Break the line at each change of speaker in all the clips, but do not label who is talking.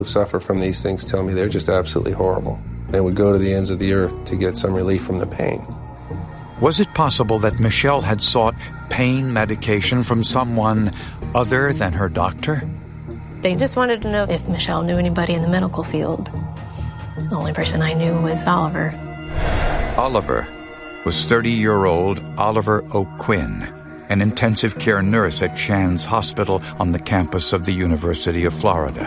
who suffer from these things tell me they're just absolutely horrible. They would go to the ends of the earth to get some relief from the pain.
Was it possible that Michelle had sought pain medication from someone other than her doctor?
They just wanted to know if Michelle knew anybody in the medical field. The only person I knew was Oliver.
Oliver was 30-year-old Oliver O'Quinn, an intensive care nurse at Shands Hospital on the campus of the University of Florida.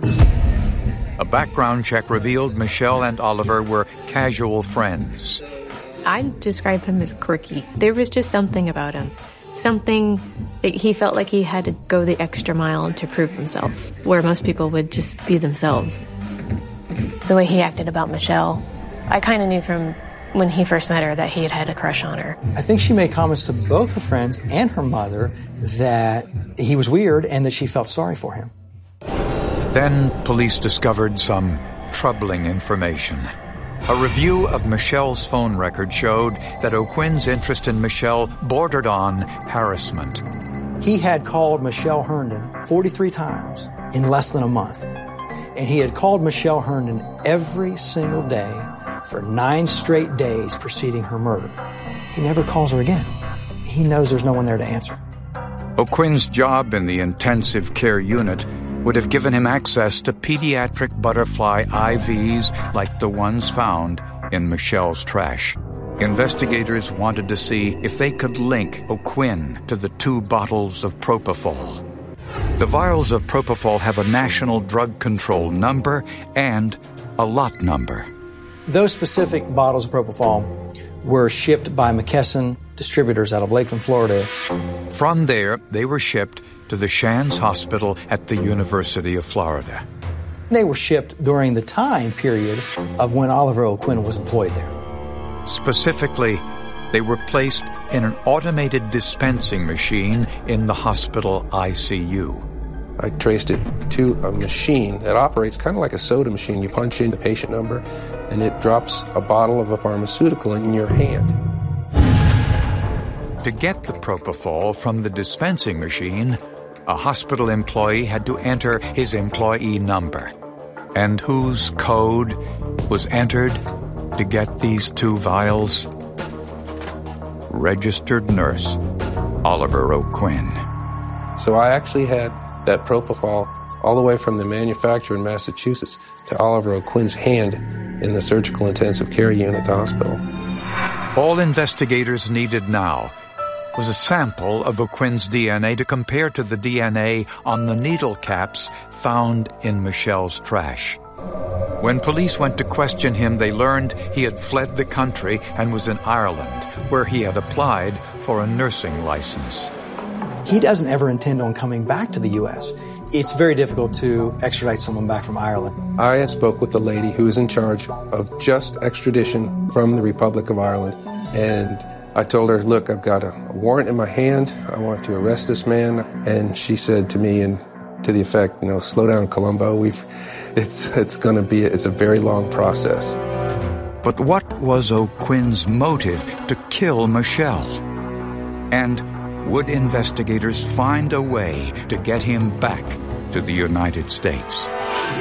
A background check revealed Michelle and Oliver were casual friends.
I'd describe him as quirky. There was just something about him. Something that he felt like he had to go the extra mile to prove himself, where most people would just be themselves. The way he acted about Michelle, I kind of knew from when he first met her that he had had a crush on her.
I think she made comments to both her friends and her mother that he was weird and that she felt sorry for him.
Then police discovered some troubling information. A review of Michelle's phone record showed that O'Quinn's interest in Michelle bordered on harassment.
He had called Michelle Herndon 43 times in less than a month. And he had called Michelle Herndon every single day for 9 straight days preceding her murder. He never calls her again. He knows there's no one there to answer.
O'Quinn's job in the intensive care unit would have given him access to pediatric butterfly IVs like the ones found in Michelle's trash. Investigators wanted to see if they could link O'Quinn to the 2 bottles of propofol. The vials of propofol have a national drug control number and a lot number.
Those specific bottles of propofol were shipped by McKesson distributors out of Lakeland, Florida.
From there, they were shipped to the Shands Hospital at the University of Florida.
They were shipped during the time period of when Oliver O'Quinn was employed there.
Specifically, they were placed in an automated dispensing machine in the hospital ICU.
I traced it to a machine that operates kind of like a soda machine. You punch in the patient number, and it drops a bottle of a pharmaceutical in your hand.
To get the propofol from the dispensing machine, a hospital employee had to enter his employee number. And whose code was entered to get these 2 vials? Registered nurse Oliver O'Quinn.
So I actually had that propofol all the way from the manufacturer in Massachusetts to Oliver O'Quinn's hand in the surgical intensive care unit at the hospital.
All investigators needed now was a sample of O'Quinn's DNA to compare to the DNA on the needle caps found in Michelle's trash. When police went to question him, they learned he had fled the country and was in Ireland, where he had applied for a nursing license.
He doesn't ever intend on coming back to the U.S. It's very difficult to extradite someone back from Ireland.
I spoke with the lady who is in charge of just extradition from the Republic of Ireland, and I told her, look, I've got a warrant in my hand. I want to arrest this man. And she said to me, and to the effect, slow down, Columbo. It's a very long process.
But what was O'Quinn's motive to kill Michelle? And would investigators find a way to get him back to the United States?